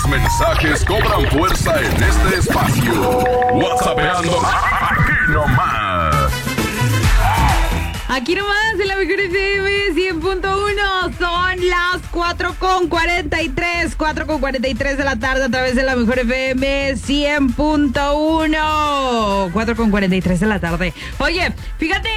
mensajes cobran fuerza en este espacio. WhatsAppeando aquí nomás. Aquí nomás en la mejor FM 100.1. Son las 4:43. 4:43 de la tarde a través de la mejor FM 100.1. 4:43 de la tarde. Oye, fíjate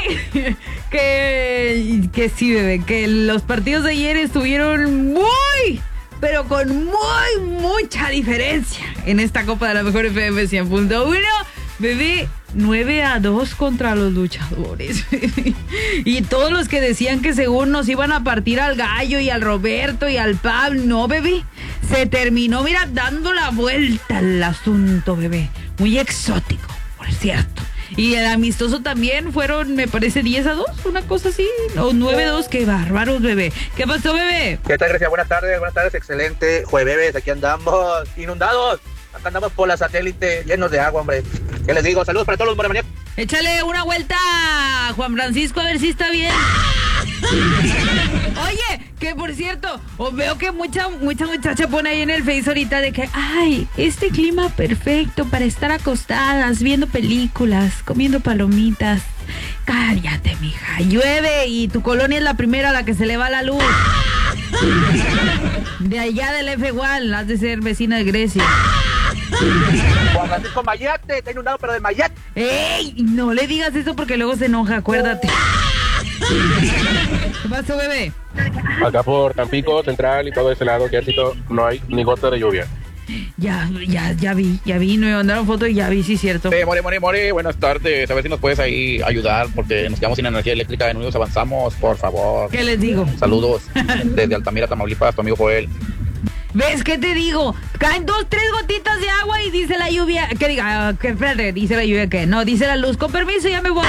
que sí, bebé, que los partidos de ayer estuvieron pero con mucha diferencia en esta Copa de la mejor FM 100.1. Bebé, 9-2 contra los luchadores. Y todos los que decían que según nos iban a partir al Gallo y al Roberto y al Pablo, no, bebé. Se terminó, mira, dando la vuelta al asunto, bebé. Muy exótico, por cierto. Y el amistoso también fueron, me parece, 10-2, una cosa así, o 9-2, qué bárbaros, bebé. ¿Qué pasó, bebé? ¿Qué tal, Grecia? Buenas tardes, excelente. Jueves, aquí andamos, inundados. Acá andamos por la satélite, llenos de agua, hombre. ¿Qué les digo? Saludos para todos los moremaníacos. Échale una vuelta a Juan Francisco a ver si está bien. Oye, que por cierto, veo que mucha muchacha pone ahí en el Face ahorita de que, ay, este clima perfecto para estar acostadas, viendo películas, comiendo palomitas. Cállate, mija, llueve y tu colonia es la primera a la que se le va la luz. De allá del F1, has de ser vecina de Grecia. Juan Francisco Mayate, está inundado, pero de Mayate. ¡Ey! No le digas eso porque luego se enoja, acuérdate. ¿Qué pasó, bebé? Acá por Tampico, Central y todo ese lado, Ejército, no hay ni gota de lluvia. Ya vi, me mandaron fotos y ya vi, sí, cierto. More, buenas tardes. A ver si nos puedes ahí ayudar, porque nos quedamos sin energía eléctrica. En Unidos avanzamos, por favor. ¿Qué les digo? Saludos desde Altamira, Tamaulipas, tu amigo Joel. ¿Ves qué te digo? Caen 2-3 gotitas de agua y dice la lluvia, espérate, dice la lluvia que no, dice la luz, con permiso, ya me voy.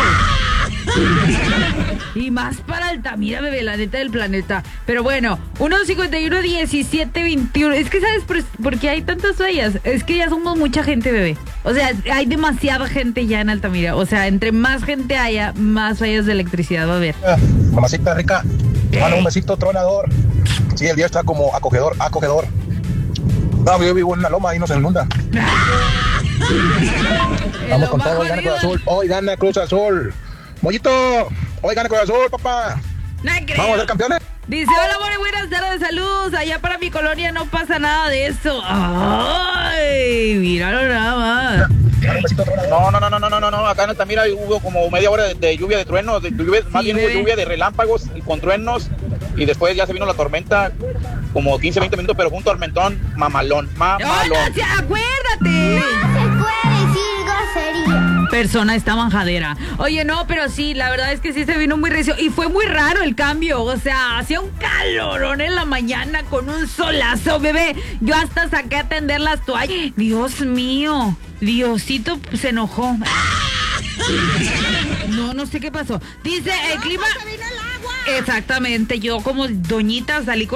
Y más para Altamira, bebé, la neta del planeta. Pero bueno, 151-17-21. Es que ¿sabes por qué hay tantas fallas? Es que ya somos mucha gente, bebé. O sea, hay demasiada gente ya en Altamira. O sea, entre más gente haya, más fallas de electricidad va a haber. Mamacita rica, mano, un besito tronador. Sí, el día está como acogedor. No, yo vivo en una loma y no se inunda. Vamos con todo, hoy gana Cruz Azul. Hoy gana Cruz Azul. Mollito, hoy gana Cruz Azul, papá. No creo. Vamos a ser campeones. Dice, hola, amor, buenas tardes, saludos. Allá para mi colonia no pasa nada de eso. Ay, míralo nada más. No. Acá en Altamira hubo como media hora de lluvia de truenos, más bien hubo lluvia de relámpagos y con truenos. Y después ya se vino la tormenta, como 15-20 minutos, pero fue un tormentón mamalón. ¡Acuérdate! No se puede decir grosería. Persona está manjadera. Oye, no, pero sí, la verdad es que sí se vino muy recio. Y fue muy raro el cambio. O sea, hacía un calorón en la mañana con un solazo, bebé. Yo hasta saqué a tender las toallas. Dios mío, Diosito se enojó. No sé qué pasó. Dice, el clima... Se vino el agua. Exactamente, yo como doñita salí con